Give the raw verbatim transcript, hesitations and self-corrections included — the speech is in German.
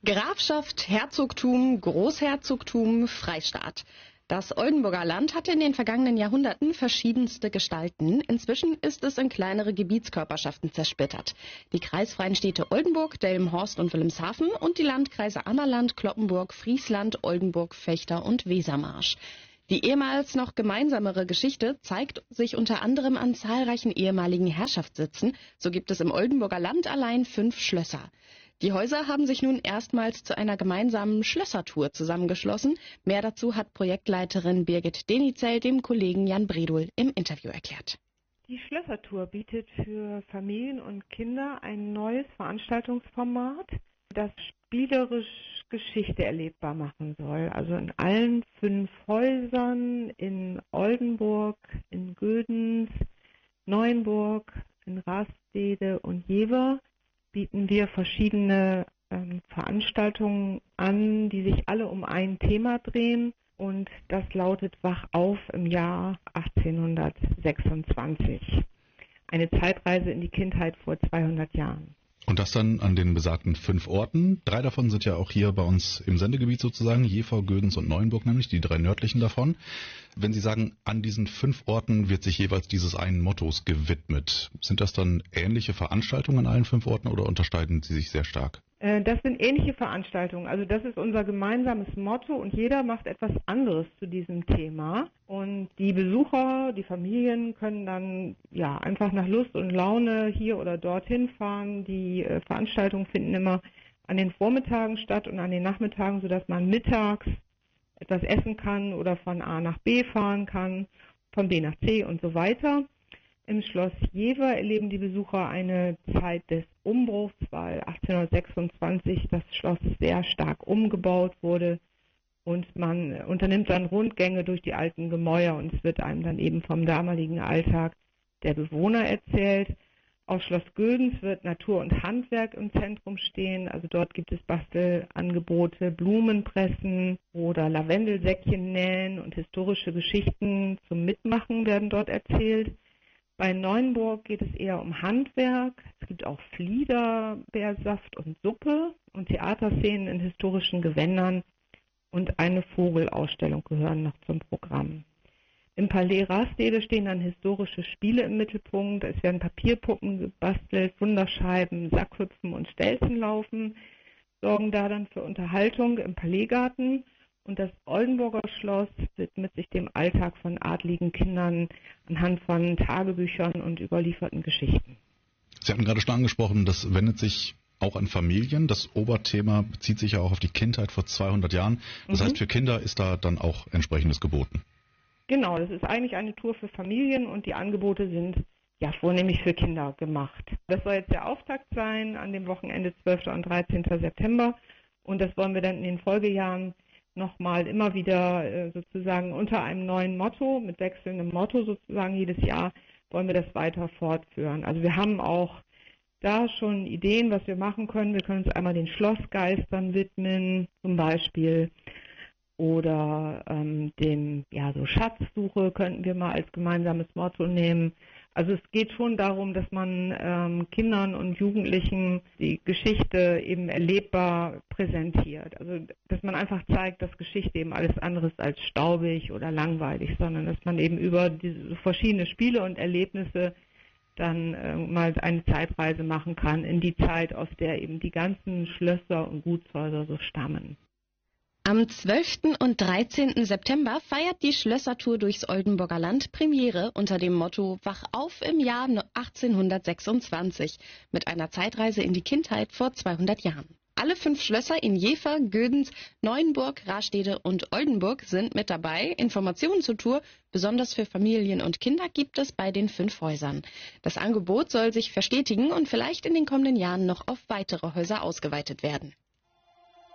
Grafschaft, Herzogtum, Großherzogtum, Freistaat. Das Oldenburger Land hatte in den vergangenen Jahrhunderten verschiedenste Gestalten. Inzwischen ist es in kleinere Gebietskörperschaften zersplittert. Die kreisfreien Städte Oldenburg, Delmenhorst und Wilhelmshaven und die Landkreise Ammerland, Cloppenburg, Friesland, Oldenburg, Vechta und Wesermarsch. Die ehemals noch gemeinsamere Geschichte zeigt sich unter anderem an zahlreichen ehemaligen Herrschaftssitzen. So gibt es im Oldenburger Land allein fünf Schlösser. Die Häuser haben sich nun erstmals zu einer gemeinsamen Schlössertour zusammengeschlossen. Mehr dazu hat Projektleiterin Birgit Denizell dem Kollegen Jan Bredul im Interview erklärt. Die Schlössertour bietet für Familien und Kinder ein neues Veranstaltungsformat, das spielerisch Geschichte erlebbar machen soll. Also in allen fünf Häusern in Oldenburg, in Gödens, Neuenburg, in Rastede und Jever bieten wir verschiedene ähm, Veranstaltungen an, die sich alle um ein Thema drehen. Und das lautet Wach auf im Jahr achtzehnhundertsechsundzwanzig. Eine Zeitreise in die Kindheit vor zweihundert Jahren. Und das dann an den besagten fünf Orten. Drei davon sind ja auch hier bei uns im Sendegebiet sozusagen, Jever, Gödens und Neuenburg nämlich, die drei nördlichen davon. Wenn Sie sagen, an diesen fünf Orten wird sich jeweils dieses einen Mottos gewidmet, sind das dann ähnliche Veranstaltungen an allen fünf Orten oder unterscheiden sie sich sehr stark? Das sind ähnliche Veranstaltungen. Also das ist unser gemeinsames Motto und jeder macht etwas anderes zu diesem Thema. Und die Besucher, die Familien können dann ja einfach nach Lust und Laune hier oder dorthin fahren. Die äh, Veranstaltungen finden immer an den Vormittagen statt und an den Nachmittagen, sodass man mittags etwas essen kann oder von A nach B fahren kann, von B nach C und so weiter. Im Schloss Jever erleben die Besucher eine Zeit des Umbruchs, weil achtzehnhundertsechsundzwanzig das Schloss sehr stark umgebaut wurde und man unternimmt dann Rundgänge durch die alten Gemäuer und es wird einem dann eben vom damaligen Alltag der Bewohner erzählt. Auf Schloss Gödens wird Natur und Handwerk im Zentrum stehen, also dort gibt es Bastelangebote, Blumenpressen oder Lavendelsäckchen nähen und historische Geschichten zum Mitmachen werden dort erzählt. Bei Neuenburg geht es eher um Handwerk. Es gibt auch Flieder, Beersaft und Suppe und Theaterszenen in historischen Gewändern und eine Vogelausstellung gehören noch zum Programm. Im Palais Rastede stehen dann historische Spiele im Mittelpunkt. Es werden Papierpuppen gebastelt, Wunderscheiben, Sackhüpfen und Stelzenlaufen sorgen da dann für Unterhaltung im Palaisgarten. Und das Oldenburger Schloss widmet sich dem Alltag von adligen Kindern anhand von Tagebüchern und überlieferten Geschichten. Sie hatten gerade schon angesprochen, das wendet sich auch an Familien. Das Oberthema bezieht sich ja auch auf die Kindheit vor zweihundert Jahren. Das mhm. heißt, für Kinder ist da dann auch entsprechendes geboten. Genau, das ist eigentlich eine Tour für Familien und die Angebote sind ja vornehmlich für Kinder gemacht. Das soll jetzt der Auftakt sein an dem Wochenende zwölften und dreizehnten September und das wollen wir dann in den Folgejahren nochmal immer wieder äh, sozusagen unter einem neuen Motto, mit wechselndem Motto sozusagen jedes Jahr wollen wir das weiter fortführen. Also wir haben auch da schon Ideen, was wir machen können. Wir können uns einmal den Schlossgeistern widmen, zum Beispiel, oder ähm, dem, ja, so Schatzsuche könnten wir mal als gemeinsames Motto nehmen. Also es geht schon darum, dass man ähm, Kindern und Jugendlichen die Geschichte eben erlebbar präsentiert. Also dass man einfach zeigt, dass Geschichte eben alles anderes als staubig oder langweilig, sondern dass man eben über diese verschiedene Spiele und Erlebnisse dann äh, mal eine Zeitreise machen kann in die Zeit, aus der eben die ganzen Schlösser und Gutshäuser so stammen. Am zwölften und dreizehnten September feiert die Schlössertour durchs Oldenburger Land Premiere unter dem Motto Wach auf im Jahr achtzehnhundertsechsundzwanzig mit einer Zeitreise in die Kindheit vor zweihundert Jahren. Alle fünf Schlösser in Jever, Gödens, Neuenburg, Rastede und Oldenburg sind mit dabei. Informationen zur Tour, besonders für Familien und Kinder, gibt es bei den fünf Häusern. Das Angebot soll sich verstetigen und vielleicht in den kommenden Jahren noch auf weitere Häuser ausgeweitet werden.